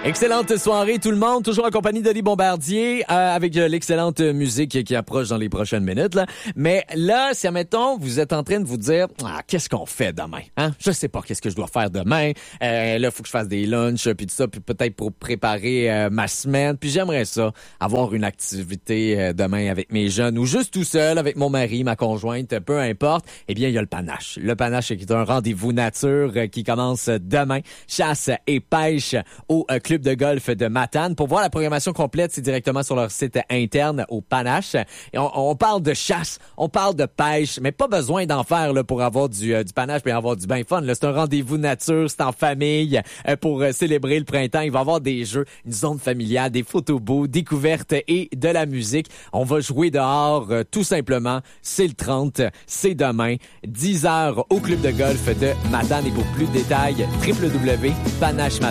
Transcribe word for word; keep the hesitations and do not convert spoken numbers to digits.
Excellente soirée tout le monde, toujours en compagnie d'Oli Bombardier euh, avec euh, l'excellente musique qui approche dans les prochaines minutes là. Mais là, si admettons, vous êtes en train de vous dire ah, qu'est-ce qu'on fait demain hein? Je sais pas qu'est-ce que je dois faire demain. Euh, là, faut que je fasse des lunchs puis tout ça, puis peut-être pour préparer euh, ma semaine. Puis j'aimerais ça avoir une activité euh, demain avec mes jeunes ou juste tout seul avec mon mari, ma conjointe, peu importe. Eh bien, il y a le panache. Le panache qui est un rendez-vous nature euh, qui commence demain. Chasse et pêche au euh, club de golf de Matane. Pour voir la programmation complète, c'est directement sur leur site interne au Panache. Et on, on parle de chasse, on parle de pêche, mais pas besoin d'en faire là, pour avoir du, euh, du panache et avoir du bain fun. Là, c'est un rendez-vous nature, c'est en famille euh, pour euh, célébrer le printemps. Il va y avoir des jeux, une zone familiale, des photos beaux, découvertes et de la musique. On va jouer dehors euh, tout simplement. C'est le trente, c'est demain, dix heures au club de golf de Matane. Et pour plus de détails, w w w point panache matane